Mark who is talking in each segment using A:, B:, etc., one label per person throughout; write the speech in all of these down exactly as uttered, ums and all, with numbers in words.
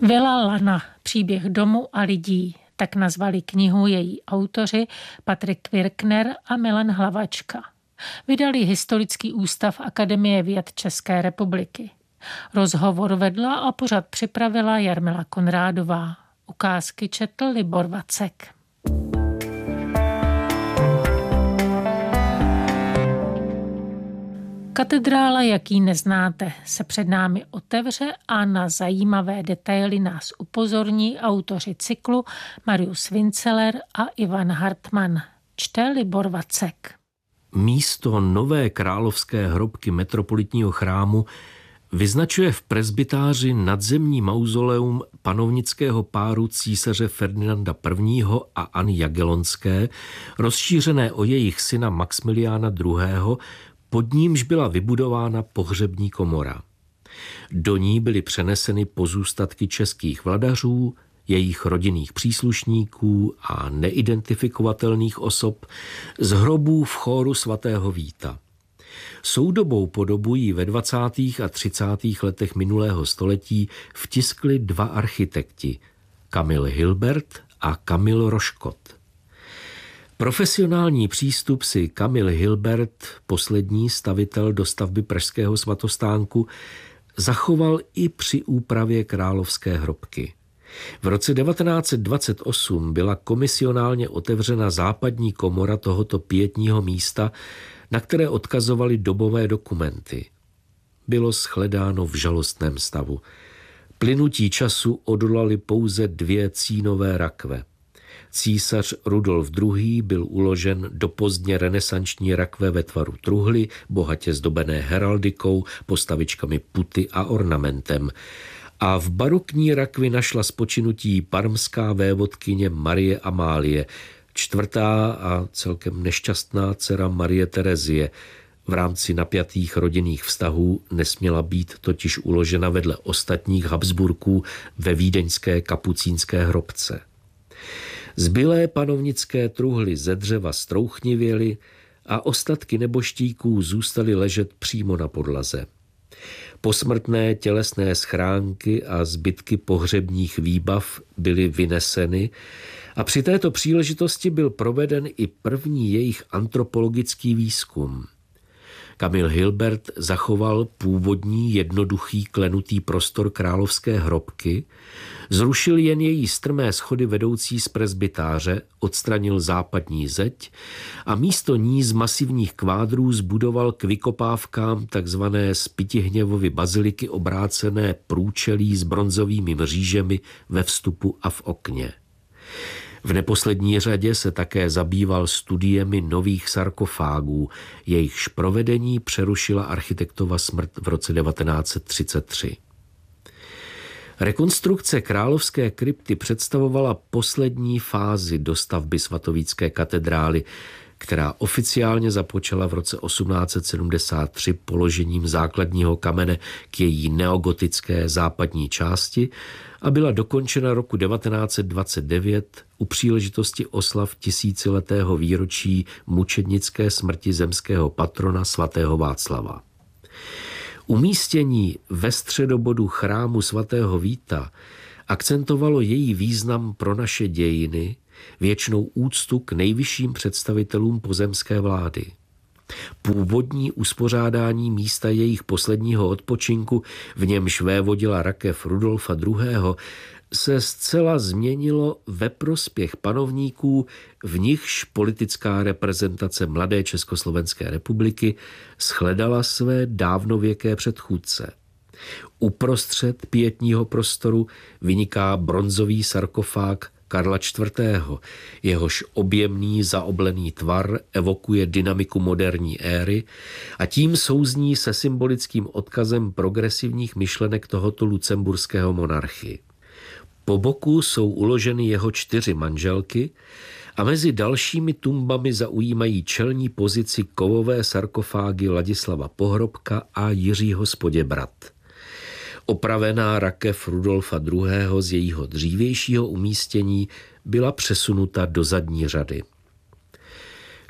A: Vila Lana, příběh domu a lidí, tak nazvali knihu její autoři Patrik Virkner a Milan Hlavačka. Vydali Historický ústav Akademie věd České republiky. Rozhovor vedla a pořad připravila Jarmila Konrádová. Ukázky četl Libor Vacek. Katedrála, jaký neznáte, se před námi otevře a na zajímavé detaily nás upozorní autoři cyklu Marius Vinceler a Ivan Hartmann. Čte Libor Vacek.
B: Místo nové královské hrobky metropolitního chrámu vyznačuje v presbytáři nadzemní mauzoleum panovnického páru císaře Ferdinanda prvního. a Anny Jagellonské, rozšířené o jejich syna Maxmiliána druhého., pod nímž byla vybudována pohřební komora. Do ní byly přeneseny pozůstatky českých vladařů, jejich rodinných příslušníků a neidentifikovatelných osob z hrobů v chóru svatého Víta. Soudobou podobu jí ve dvacátých a třicátých letech minulého století vtiskli dva architekti, Kamil Hilbert a Kamil Roškot. Profesionální přístup si Kamil Hilbert, poslední stavitel dostavby pražského svatostánku, zachoval i při úpravě královské hrobky. V roce devatenáct set dvacet osm byla komisionálně otevřena západní komora tohoto pietního místa, na které odkazovaly dobové dokumenty. Bylo shledáno v žalostném stavu. Plynutí času odolaly pouze dvě cínové rakve. Císař Rudolf druhý. byl uložen do pozdně renesanční rakve ve tvaru truhly, bohatě zdobené heraldikou, postavičkami puty a ornamentem. A v barokní rakvi našla spočinutí parmská vévodkyně Marie Amálie, čtvrtá a celkem nešťastná dcera Marie Terezie. V rámci napjatých rodinných vztahů nesměla být totiž uložena vedle ostatních Habsburků ve vídeňské kapucínské hrobce. Zbylé panovnické truhly ze dřeva strouchnivěly a ostatky neboštíků zůstaly ležet přímo na podlaze. Posmrtné tělesné schránky a zbytky pohřebních výbav byly vyneseny a při této příležitosti byl proveden i první jejich antropologický výzkum. Kamil Hilbert zachoval původní jednoduchý klenutý prostor královské hrobky, zrušil jen její strmé schody vedoucí z presbytáře, odstranil západní zeď a místo ní z masivních kvádrů zbudoval k vykopávkám takzvané Spytihněvovy baziliky obrácené průčelí s bronzovými mřížemi ve vstupu a v okně. V neposlední řadě se také zabýval studiemi nových sarkofágů, jejichž provedení přerušila architektova smrt v roce devatenáct set třicet tři. Rekonstrukce královské krypty představovala poslední fázi dostavby svatovícké katedrály, která oficiálně započala v roce osmnáct set sedmdesát tři položením základního kamene k její neogotické západní části a byla dokončena roku devatenáct set dvacet devět u příležitosti oslav tisíciletého výročí mučednické smrti zemského patrona svatého Václava. Umístění ve středobodu chrámu svatého Víta akcentovalo její význam pro naše dějiny, věčnou úctu k nejvyšším představitelům pozemské vlády. Původní uspořádání místa jejich posledního odpočinku, v němž vévodila rakev Rudolfa druhého., se zcela změnilo ve prospěch panovníků, v nichž politická reprezentace mladé Československé republiky shledala své dávnověké předchůdce. Uprostřed pietního prostoru vyniká bronzový sarkofág Karla čtvrtého. Jehož objemný zaoblený tvar evokuje dynamiku moderní éry a tím souzní se symbolickým odkazem progresivních myšlenek tohoto lucemburského monarchy. Po boku jsou uloženy jeho čtyři manželky a mezi dalšími tumbami zaujímají čelní pozici kovové sarkofágy Ladislava Pohrobka a Jiřího Spoděbrat. Opravená rakev Rudolfa druhého. z jejího dřívějšího umístění byla přesunuta do zadní řady.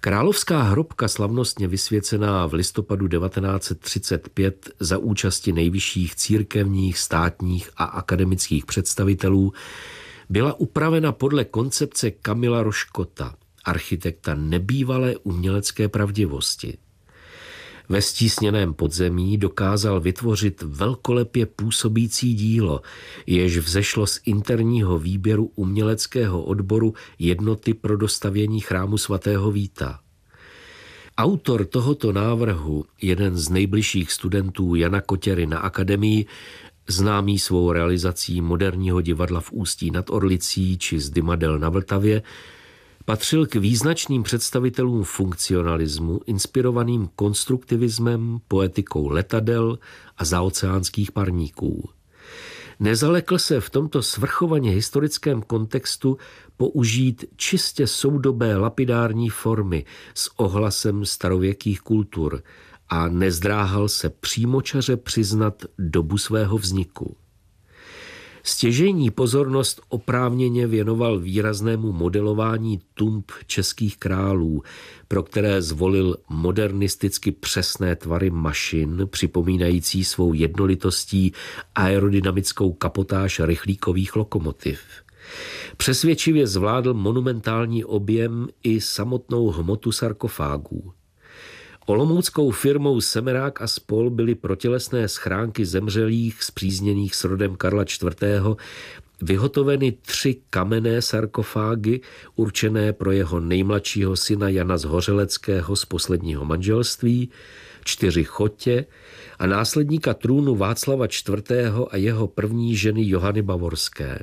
B: Královská hrobka, slavnostně vysvěcená v listopadu devatenáct set třicet pět za účasti nejvyšších církevních, státních a akademických představitelů, byla upravena podle koncepce Kamila Roškota, architekta nebývalé umělecké pravdivosti. Ve stísněném podzemí dokázal vytvořit velkolepě působící dílo, jež vzešlo z interního výběru uměleckého odboru Jednoty pro dostavění chrámu svatého Víta. Autor tohoto návrhu, jeden z nejbližších studentů Jana Kotěry na akademii, známý svou realizací moderního divadla v Ústí nad Orlicí či z Dymadel na Vltavě, patřil k význačným představitelům funkcionalismu, inspirovaným konstruktivismem, poetikou letadel a zaoceánských parníků. Nezalekl se v tomto svrchovaně historickém kontextu použít čistě soudobé lapidární formy s ohlasem starověkých kultur a nezdráhal se přímočaře přiznat dobu svého vzniku. Stěžejní pozornost oprávněně věnoval výraznému modelování tumb českých králů, pro které zvolil modernisticky přesné tvary mašin, připomínající svou jednolitostí aerodynamickou kapotáž rychlíkových lokomotiv. Přesvědčivě zvládl monumentální objem i samotnou hmotu sarkofágů. Olomouckou firmou Semerák a spol. Byly protělesné schránky zemřelých spřízněných s rodem Karla čtvrtého. vyhotoveny tři kamenné sarkofágy určené pro jeho nejmladšího syna Jana z Hořeleckého z posledního manželství, čtyři chotě a následníka trůnu Václava čtvrtého. A jeho první ženy Johany Bavorské.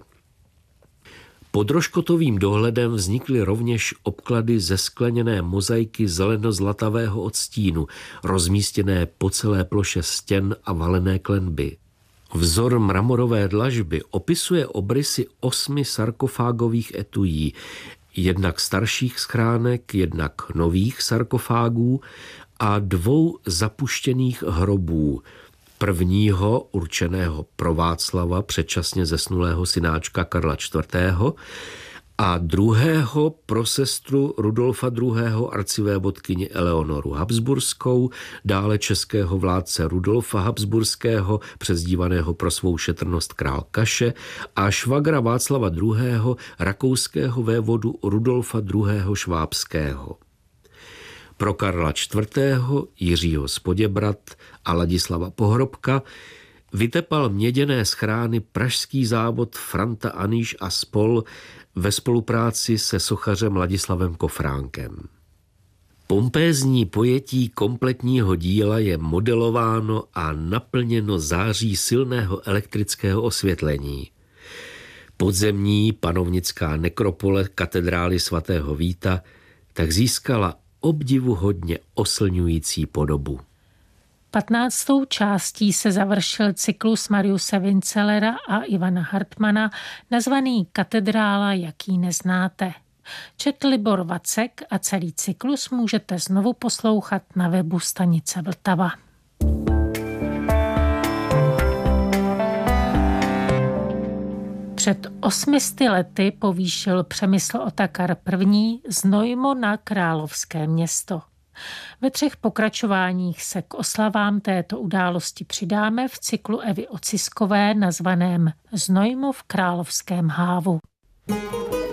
B: Pod Roškotovým dohledem vznikly rovněž obklady ze skleněné mozaiky zeleno-zlatavého odstínu, rozmístěné po celé ploše stěn a valené klenby. Vzor mramorové dlažby opisuje obrysy osmi sarkofágových etují, jednak starších schránek, jednak nových sarkofágů a dvou zapuštěných hrobů, prvního určeného pro Václava, předčasně zesnulého synáčka Karla čtvrtého. a druhého pro sestru Rudolfa druhého. arcivévodkyni Eleonoru Habsburskou, dále českého vládce Rudolfa Habsburského, přezdívaného pro svou šetrnost král Kaše, a švagra Václava druhého. rakouského vévodu Rudolfa druhého. švábského. Pro Karla čtvrtého. Jiřího z Poděbrad a Ladislava Pohrobka vytepal měděné schrány pražský závod Franta Aníš a spol. ve spolupráci se sochařem Ladislavem Kofránkem. Pompézní pojetí kompletního díla je modelováno a naplněno září silného elektrického osvětlení. Podzemní panovnická nekropole katedrály svatého Víta tak získala obdivuhodně oslňující podobu.
A: Patnáctou částí se završil cyklus Mariuse Vincellera a Ivana Hartmana nazvaný Katedrála, jaký neznáte. Četl Libor Vacek a celý cyklus můžete znovu poslouchat na webu stanice Vltava. Před osmisty lety povýšil Přemysl Otakar první. Znojmo na královské město. Ve třech pokračováních se k oslavám této události přidáme v cyklu Evy Ociskové nazvaném Znojmo v královském hávu.